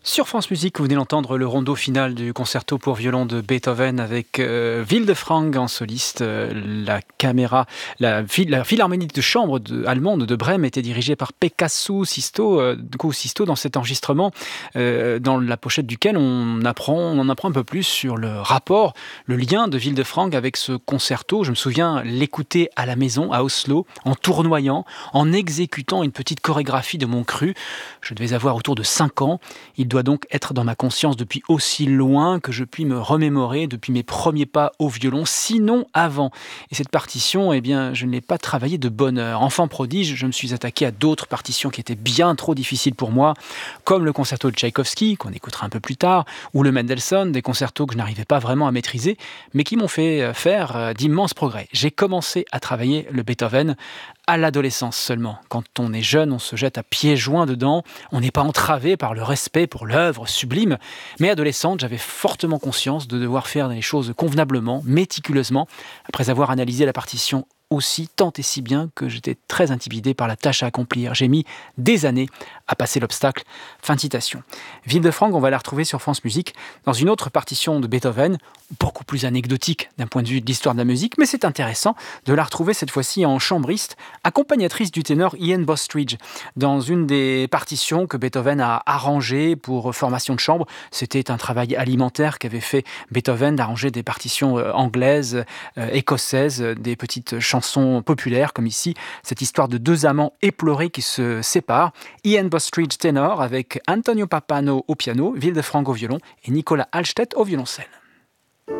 Sur France Musique, vous venez d'entendre le rondo final du concerto pour violon de Beethoven avec Wildefrank en soliste. La philharmonie de chambre allemande de Brême était dirigée par Pekka Sisto, Sisto dans cet enregistrement, dans la pochette duquel on en apprend un peu plus sur le rapport, le lien de Wildefrank avec ce concerto. Je me souviens l'écouter à la maison, à Oslo, en tournoyant, en exécutant une petite chorégraphie de mon cru. Je devais avoir autour de 5 ans. Il doit donc être dans ma conscience depuis aussi loin que je puis me remémorer depuis mes premiers pas au violon, sinon avant. Et cette partition, eh bien, je ne l'ai pas travaillée de bonne heure. Enfant prodige, je me suis attaqué à d'autres partitions qui étaient bien trop difficiles pour moi, comme le concerto de Tchaïkovski, qu'on écoutera un peu plus tard, ou le Mendelssohn, des concertos que je n'arrivais pas vraiment à maîtriser, mais qui m'ont fait faire d'immenses progrès. J'ai commencé à travailler le Beethoven à l'adolescence seulement. Quand on est jeune, on se jette à pieds joints dedans, on n'est pas entravé par le respect pour l'œuvre sublime, mais adolescente, j'avais fortement conscience de devoir faire les choses convenablement, méticuleusement, après avoir analysé la partition aussi tant et si bien que j'étais très intimidé par la tâche à accomplir. J'ai mis des années à passer l'obstacle. Fin de citation. Wildefrank, on va la retrouver sur France Musique dans une autre partition de Beethoven, beaucoup plus anecdotique d'un point de vue de l'histoire de la musique, mais c'est intéressant de la retrouver cette fois-ci en chambriste, accompagnatrice du ténor Ian Bostridge, dans une des partitions que Beethoven a arrangées pour formation de chambre. C'était un travail alimentaire qu'avait fait Beethoven d'arranger des partitions anglaises, écossaises, des petites chansons populaires, comme ici, cette histoire de deux amants éplorés qui se séparent. Ian Bostridge ténor avec Antonio Pappano au piano, Wildefrank au violon et Nicolas Halstedt au violoncelle.